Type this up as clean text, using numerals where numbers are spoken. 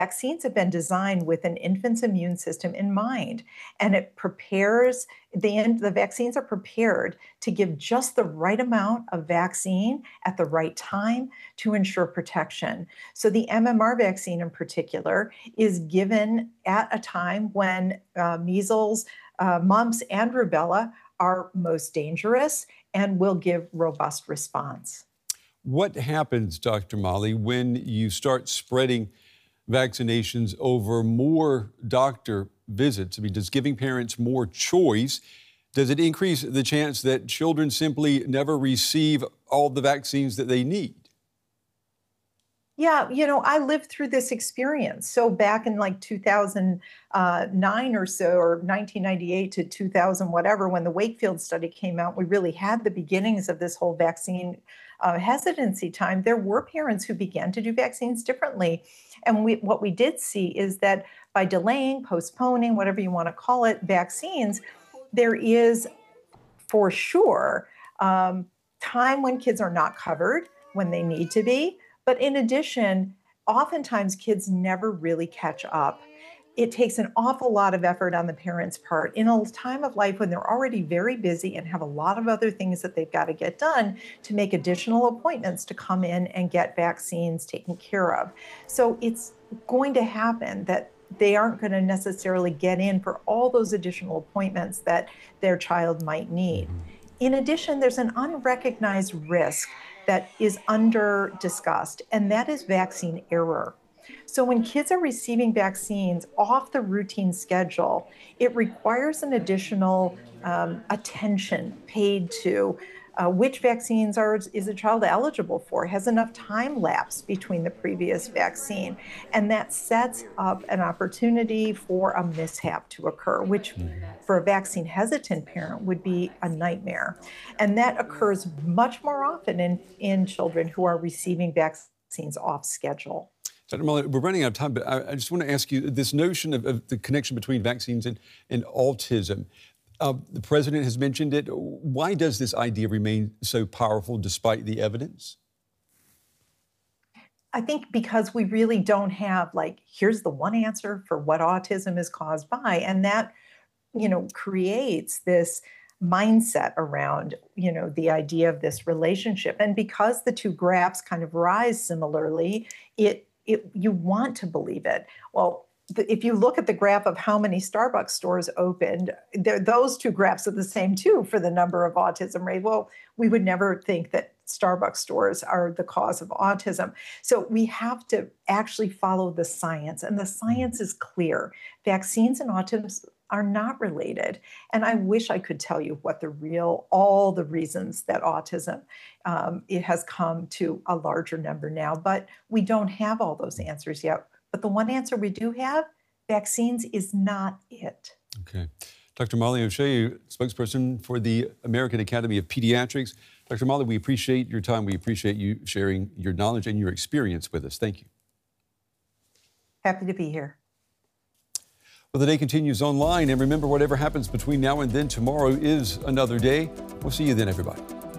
vaccines have been designed with an infant's immune system in mind, and it prepares the vaccines are prepared to give just the right amount of vaccine at the right time to ensure protection. So the MMR vaccine in particular is given at a time when measles, mumps, and rubella are most dangerous and will give robust response. What happens, Dr. Molly, when you start spreading vaccinations over more doctor visits? I mean, does giving parents more choice, does it increase the chance that children simply never receive all the vaccines that they need? Yeah, I lived through this experience. So back in like 2009 or so, or 1998 to 2000, whatever, when the Wakefield study came out, we really had the beginnings of this whole vaccine hesitancy time. There were parents who began to do vaccines differently. And what we did see is that by delaying, postponing, whatever you want to call it, vaccines, there is for sure time when kids are not covered when they need to be. But in addition, oftentimes kids never really catch up. It takes an awful lot of effort on the parents' part in a time of life when they're already very busy and have a lot of other things that they've got to get done to make additional appointments to come in and get vaccines taken care of. So it's going to happen that they aren't going to necessarily get in for all those additional appointments that their child might need. In addition, there's an unrecognized risk that is under discussed, and that is vaccine error. So when kids are receiving vaccines off the routine schedule, it requires an additional attention paid to which vaccines is a child eligible for, has enough time lapse between the previous vaccine. And that sets up an opportunity for a mishap to occur, which for a vaccine hesitant parent would be a nightmare. And that occurs much more often in children who are receiving vaccines off schedule. Dr. Molly, we're running out of time, but I just want to ask you this notion of the connection between vaccines and autism. The president has mentioned it. Why does this idea remain so powerful despite the evidence? I think because we really don't have, here's the one answer for what autism is caused by. And that, creates this mindset around, the idea of this relationship. And because the two graphs kind of rise similarly, you want to believe it. Well, if you look at the graph of how many Starbucks stores opened, those two graphs are the same too for the number of autism rate. Well, we would never think that Starbucks stores are the cause of autism. So we have to actually follow the science, and the science is clear. Vaccines and autism are not related. And I wish I could tell you what all the reasons that autism, it has come to a larger number now, but we don't have all those answers yet. But the one answer we do have, vaccines is not it. Okay. Dr. Molly O'Shea, spokesperson for the American Academy of Pediatrics. Dr. Molly, we appreciate your time. We appreciate you sharing your knowledge and your experience with us. Thank you. Happy to be here. Well, the day continues online. And remember, whatever happens between now and then, tomorrow is another day. We'll see you then, everybody.